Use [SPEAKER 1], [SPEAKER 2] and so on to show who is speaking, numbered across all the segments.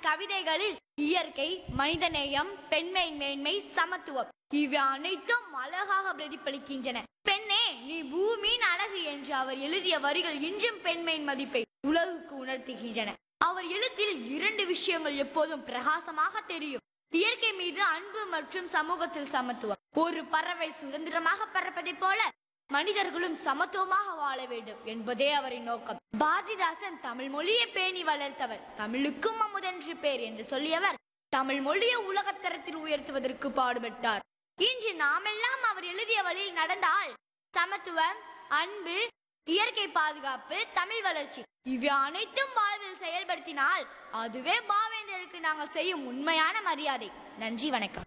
[SPEAKER 1] கவிதைகளில் இயற்கை, மனிதநேயம், பெண்மை மேன்மை, சமத்துவம் இவை அனைத்தும் அழகாக பிரதிபலிக்கின்றன. பெண்ணே நீ பூமியின் அழகு என்று அவர் எழுதிய வரிகள் இன்றும் பெண்மையின் மதிப்பை உலகுக்கு உணர்த்துகின்றன. அவர் எழுத்தில் 2 விஷயங்கள் எப்போதும் பிரகாசமாக தெரியும். இயற்கை மீது அன்பு மற்றும் சமூகத்தில் சமத்துவம். ஒரு பறவை சுதந்திரமாக பறப்பதைப் போல மனிதர்களும் சமத்துவமாக வாழ வேண்டும் என்பதே அவரின் நோக்கம். பாரதிதாசன் தமிழ் மொழியை பேணி வளர்த்தவர். தமிழுக்கும் அமுதென்று பேர் என்று சொல்லியவர் தமிழ் மொழியை உலகத்தரத்தில் உயர்த்துவதற்கு பாடுபட்டார். இன்று நாமெல்லாம் அவர் எழுதிய வழியில் நடந்தால் சமத்துவம், அன்பு, இயற்கை பாதுகாப்பு, தமிழ் வளர்ச்சி இவை அனைத்தும் வாழ்வில் செயல்படுத்தினால் அதுவே பாவேந்தருக்கு நாங்கள் செய்யும் உண்மையான மரியாதை. நன்றி, வணக்கம்.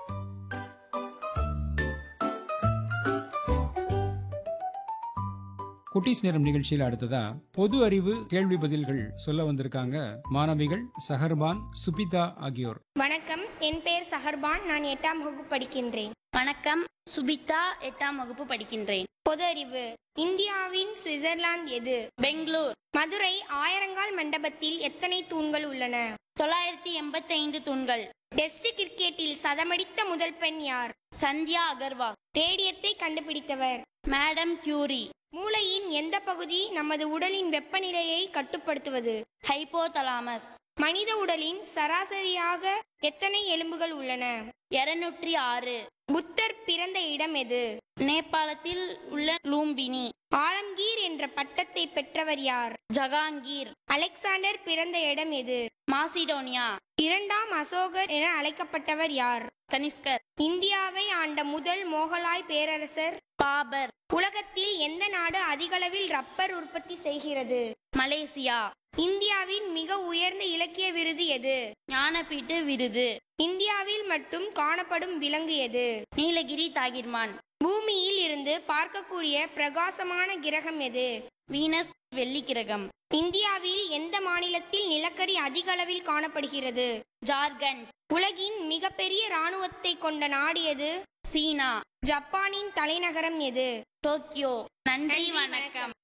[SPEAKER 2] குட்டீஸ் நேரம் நிகழ்ச்சியில் அடுத்ததா பொது அறிவு கேள்வி பதில்கள் சொல்ல வந்திருக்காங்க மாணவிகள் சஹர்பான், சுபிதா ஆகியோர்.
[SPEAKER 3] வணக்கம், என் பெயர் சஹர்பான். நான் 8ஆம் வகுப்பு படிக்கின்றேன்.
[SPEAKER 4] வணக்கம், சுபிதா 8ஆம் வகுப்பு படிக்கின்றேன்.
[SPEAKER 3] பொது அறிவு. இந்தியாவின் சுவிட்சர்லாந்து எது?
[SPEAKER 4] பெங்களூர்.
[SPEAKER 3] மதுரை ஆயிரங்கால் மண்டபத்தில் எத்தனை தூண்கள் உள்ளன?
[SPEAKER 4] 985 தூண்கள்.
[SPEAKER 3] டெஸ்ட் கிரிக்கெட்டில் சதமடித்த முதல் பெண் யார்?
[SPEAKER 4] சந்தியா அகர்வால்.
[SPEAKER 3] ரேடியத்தை கண்டுபிடித்தவர்?
[SPEAKER 4] Madam Curie.
[SPEAKER 3] மூளையின் எந்த பகுதி நமது உடலின் வெப்பநிலையை கட்டுப்படுத்துவது?
[SPEAKER 4] ஹைப்போதலாமஸ்.
[SPEAKER 3] மனித உடலின் சராசரியாக எத்தனை எலும்புகள் உள்ளன?
[SPEAKER 4] 206.
[SPEAKER 3] புத்தர் பிறந்த இடம் எது?
[SPEAKER 4] நேபாளத்தில் உள்ள லூம்பினி.
[SPEAKER 3] ஆலம்கீர் என்ற பட்டத்தை பெற்றவர் யார்?
[SPEAKER 4] ஜகாங்கீர்.
[SPEAKER 3] அலெக்சாண்டர் பிறந்த இடம் எது?
[SPEAKER 4] மாசிடோனியா.
[SPEAKER 3] 2ஆம் அசோகர் என அழைக்கப்பட்டவர் யார்?
[SPEAKER 4] கனிஷ்கர்.
[SPEAKER 3] இந்தியாவை ஆண்ட முதல் மொகலாய் பேரரசர்?
[SPEAKER 4] பாபர்.
[SPEAKER 3] உலகத்தில் எந்த நாடு அதிகளவில் ரப்பர் உற்பத்தி செய்கிறது?
[SPEAKER 4] மலேசியா.
[SPEAKER 3] இந்தியாவின் மிக உயர்ந்த இலக்கிய விருது எது?
[SPEAKER 4] ஞானபீட்டு விருது.
[SPEAKER 3] இந்தியாவில் மட்டும் காணப்படும் விலங்கு எது?
[SPEAKER 4] நீலகிரி தாகிர்மான்.
[SPEAKER 3] பூமியில் இருந்து பார்க்கக்கூடிய பிரகாசமான கிரகம் எது?
[SPEAKER 4] வீனஸ் வெள்ளி கிரகம்.
[SPEAKER 3] இந்தியாவில் எந்த மாநிலத்தில் நிலக்கரி அதிக அளவில் காணப்படுகிறது?
[SPEAKER 4] ஜார்க்கண்ட்.
[SPEAKER 3] உலகின் மிகப்பெரிய இராணுவத்தை கொண்ட நாடு எது?
[SPEAKER 4] சீனா.
[SPEAKER 3] ஜப்பானின் தலைநகரம் எது?
[SPEAKER 4] டோக்கியோ. நன்றி, வணக்கம்.